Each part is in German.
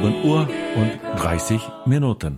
7:30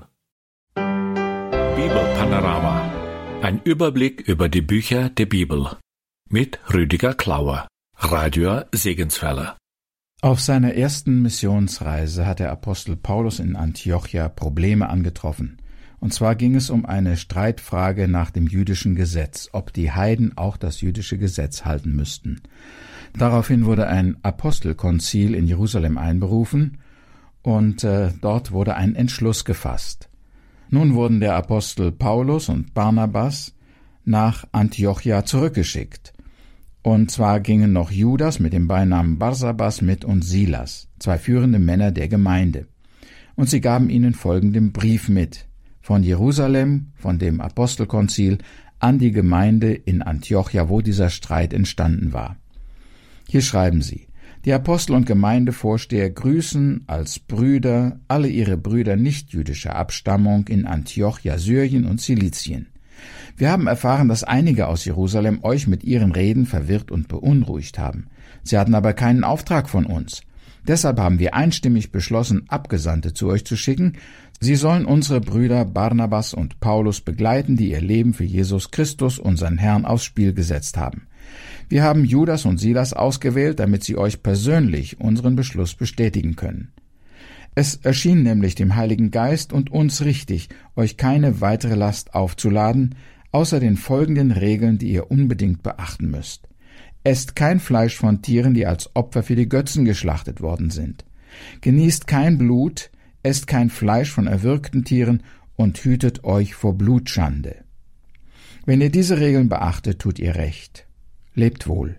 Bibelpanorama. Ein Überblick über die Bücher der Bibel. Mit Rüdiger Klauer, Radio Segenswelle. Auf seiner ersten Missionsreise hat der Apostel Paulus in Antiochia Probleme angetroffen. Und zwar ging es um eine Streitfrage nach dem jüdischen Gesetz, ob die Heiden auch das jüdische Gesetz halten müssten. Daraufhin wurde ein Apostelkonzil in Jerusalem einberufen und dort wurde ein Entschluss gefasst. Nun wurden der Apostel Paulus und Barnabas nach Antiochia zurückgeschickt. Und zwar gingen noch Judas mit dem Beinamen Barsabas mit und Silas, zwei führende Männer der Gemeinde. Und sie gaben ihnen folgenden Brief mit, von Jerusalem, von dem Apostelkonzil, an die Gemeinde in Antiochia, wo dieser Streit entstanden war. Hier schreiben sie: Die Apostel und Gemeindevorsteher grüßen als Brüder alle ihre Brüder nichtjüdischer Abstammung in Antiochia, Syrien und Zilizien. Wir haben erfahren, dass einige aus Jerusalem euch mit ihren Reden verwirrt und beunruhigt haben. Sie hatten aber keinen Auftrag von uns. Deshalb haben wir einstimmig beschlossen, Abgesandte zu euch zu schicken. Sie sollen unsere Brüder Barnabas und Paulus begleiten, die ihr Leben für Jesus Christus, unseren Herrn, aufs Spiel gesetzt haben. Wir haben Judas und Silas ausgewählt, damit sie euch persönlich unseren Beschluss bestätigen können. Es erschien nämlich dem Heiligen Geist und uns richtig, euch keine weitere Last aufzuladen, außer den folgenden Regeln, die ihr unbedingt beachten müsst. Esst kein Fleisch von Tieren, die als Opfer für die Götzen geschlachtet worden sind. Genießt kein Blut, esst kein Fleisch von erwürgten Tieren und hütet euch vor Blutschande. Wenn ihr diese Regeln beachtet, tut ihr recht. Lebt wohl.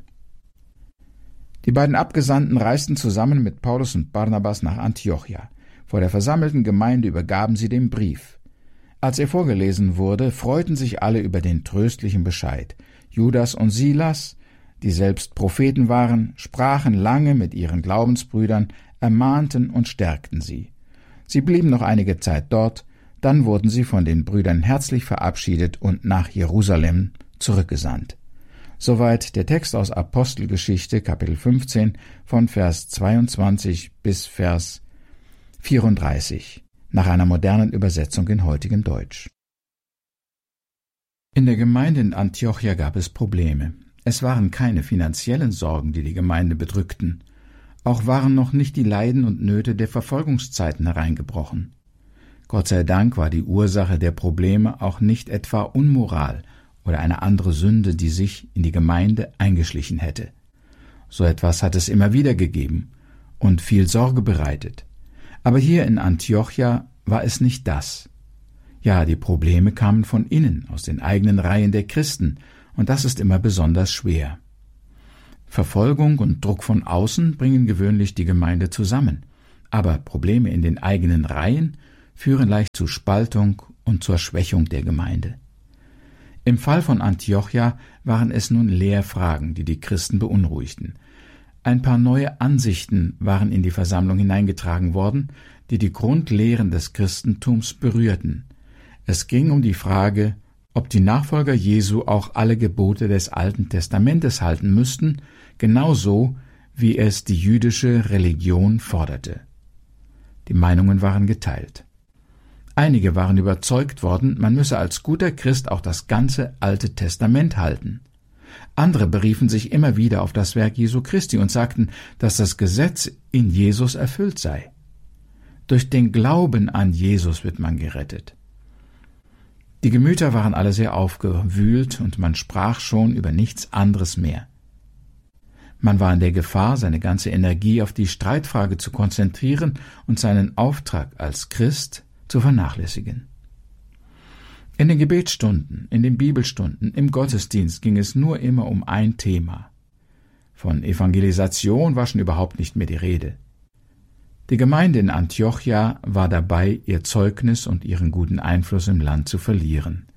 Die beiden Abgesandten reisten zusammen mit Paulus und Barnabas nach Antiochia. Vor der versammelten Gemeinde übergaben sie den Brief. Als er vorgelesen wurde, freuten sich alle über den tröstlichen Bescheid. Judas und Silas, die selbst Propheten waren, sprachen lange mit ihren Glaubensbrüdern, ermahnten und stärkten sie. Sie blieben noch einige Zeit dort, dann wurden sie von den Brüdern herzlich verabschiedet und nach Jerusalem zurückgesandt. Soweit der Text aus Apostelgeschichte, Kapitel 15, von Vers 22 bis Vers 34, nach einer modernen Übersetzung in heutigem Deutsch. In der Gemeinde in Antiochia gab es Probleme. Es waren keine finanziellen Sorgen, die die Gemeinde bedrückten. Auch waren noch nicht die Leiden und Nöte der Verfolgungszeiten hereingebrochen. Gott sei Dank war die Ursache der Probleme auch nicht etwa Unmoral oder eine andere Sünde, die sich in die Gemeinde eingeschlichen hätte. So etwas hat es immer wieder gegeben und viel Sorge bereitet. Aber hier in Antiochia war es nicht das. Ja, die Probleme kamen von innen, aus den eigenen Reihen der Christen, und das ist immer besonders schwer. Verfolgung und Druck von außen bringen gewöhnlich die Gemeinde zusammen, aber Probleme in den eigenen Reihen führen leicht zu Spaltung und zur Schwächung der Gemeinde. Im Fall von Antiochia waren es nun Lehrfragen, die die Christen beunruhigten. Ein paar neue Ansichten waren in die Versammlung hineingetragen worden, die die Grundlehren des Christentums berührten. Es ging um die Frage, ob die Nachfolger Jesu auch alle Gebote des Alten Testamentes halten müssten, genauso wie es die jüdische Religion forderte. Die Meinungen waren geteilt. Einige waren überzeugt worden, man müsse als guter Christ auch das ganze Alte Testament halten. Andere beriefen sich immer wieder auf das Werk Jesu Christi und sagten, dass das Gesetz in Jesus erfüllt sei. Durch den Glauben an Jesus wird man gerettet. Die Gemüter waren alle sehr aufgewühlt und man sprach schon über nichts anderes mehr. Man war in der Gefahr, seine ganze Energie auf die Streitfrage zu konzentrieren und seinen Auftrag als Christ zu vernachlässigen. In den Gebetsstunden, in den Bibelstunden, im Gottesdienst ging es nur immer um ein Thema. Von Evangelisation war schon überhaupt nicht mehr die Rede. Die Gemeinde in Antiochia war dabei, ihr Zeugnis und ihren guten Einfluss im Land zu verlieren.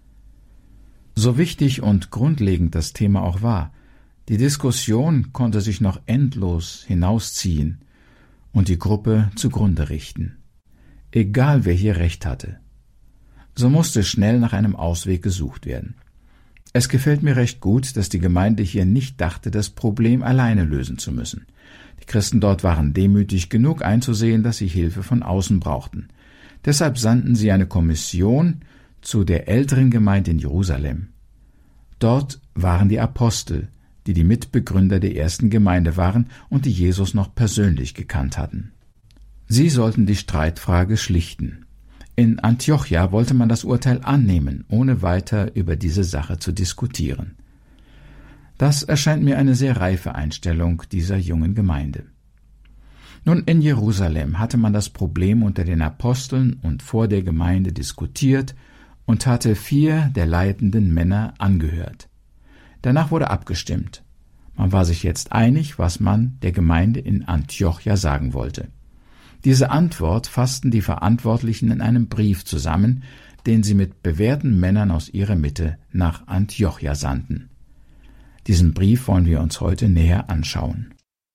So wichtig und grundlegend das Thema auch war, die Diskussion konnte sich noch endlos hinausziehen und die Gruppe zugrunde richten. Egal wer hier Recht hatte. So musste schnell nach einem Ausweg gesucht werden. Es gefällt mir recht gut, dass die Gemeinde hier nicht dachte, das Problem alleine lösen zu müssen. Die Christen dort waren demütig genug einzusehen, dass sie Hilfe von außen brauchten. Deshalb sandten sie eine Kommission zu der älteren Gemeinde in Jerusalem. Dort waren die Apostel, die die Mitbegründer der ersten Gemeinde waren und die Jesus noch persönlich gekannt hatten. Sie sollten die Streitfrage schlichten. In Antiochia wollte man das Urteil annehmen, ohne weiter über diese Sache zu diskutieren. Das erscheint mir eine sehr reife Einstellung dieser jungen Gemeinde. Nun, in Jerusalem hatte man das Problem unter den Aposteln und vor der Gemeinde diskutiert und hatte 4 der leitenden Männer angehört. Danach wurde abgestimmt. Man war sich jetzt einig, was man der Gemeinde in Antiochia sagen wollte. Diese Antwort fassten die Verantwortlichen in einem Brief zusammen, den sie mit bewährten Männern aus ihrer Mitte nach Antiochia sandten. Diesen Brief wollen wir uns heute näher anschauen.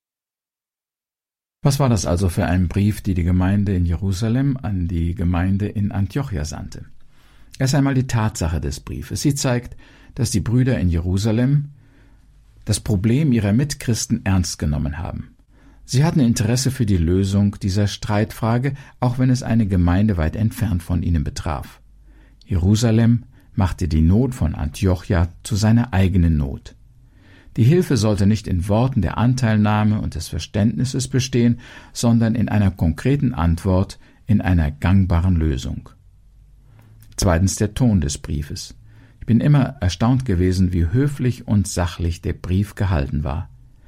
Was war das also für ein Brief, die Gemeinde in Jerusalem an die Gemeinde in Antiochia sandte? Erst einmal die Tatsache des Briefes. Sie zeigt, dass die Brüder in Jerusalem das Problem ihrer Mitchristen ernst genommen haben. Sie hatten Interesse für die Lösung dieser Streitfrage, auch wenn es eine Gemeinde weit entfernt von ihnen betraf. Jerusalem machte die Not von Antiochia zu seiner eigenen Not. Die Hilfe sollte nicht in Worten der Anteilnahme und des Verständnisses bestehen, sondern in einer konkreten Antwort, in einer gangbaren Lösung. Zweitens der Ton des Briefes. Ich bin immer erstaunt gewesen, wie höflich und sachlich der Brief gehalten war.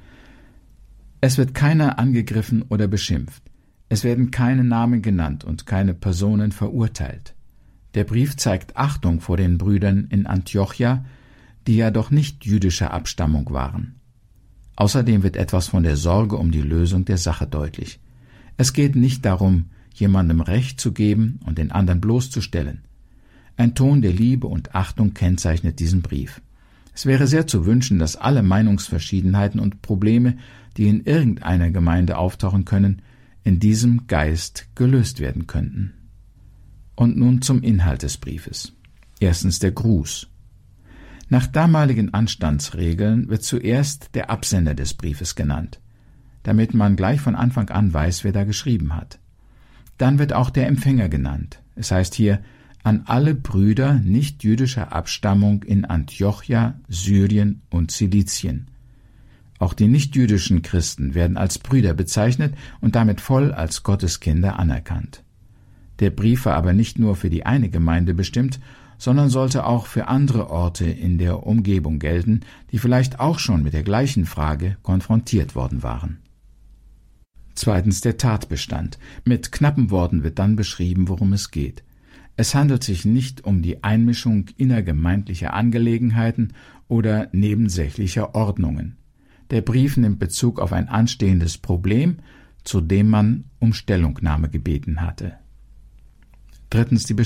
Es wird keiner angegriffen oder beschimpft. Es werden keine Namen genannt und keine Personen verurteilt. Der Brief zeigt Achtung vor den Brüdern in Antiochia, die ja doch nicht jüdischer Abstammung waren. Außerdem wird etwas von der Sorge um die Lösung der Sache deutlich. Es geht nicht darum, jemandem Recht zu geben und den anderen bloßzustellen. Ein Ton der Liebe und Achtung kennzeichnet diesen Brief. Es wäre sehr zu wünschen, dass alle Meinungsverschiedenheiten und Probleme, die in irgendeiner Gemeinde auftauchen können, in diesem Geist gelöst werden könnten. Und nun zum Inhalt des Briefes. Erstens der Gruß. Nach damaligen Anstandsregeln wird zuerst der Absender des Briefes genannt, damit man gleich von Anfang an weiß, wer da geschrieben hat. Dann wird auch der Empfänger genannt. Es heißt hier, an alle Brüder nicht-jüdischer Abstammung in Antiochia, Syrien und Zilizien. Auch die nicht-jüdischen Christen werden als Brüder bezeichnet und damit voll als Gotteskinder anerkannt. Der Brief war aber nicht nur für die eine Gemeinde bestimmt, sondern sollte auch für andere Orte in der Umgebung gelten, die vielleicht auch schon mit der gleichen Frage konfrontiert worden waren. Zweitens der Tatbestand. Mit knappen Worten wird dann beschrieben, worum es geht. Es handelt sich nicht um die Einmischung innergemeindlicher Angelegenheiten oder nebensächlicher Ordnungen. Der Brief nimmt Bezug auf ein anstehendes Problem, zu dem man um Stellungnahme gebeten hatte. Drittens die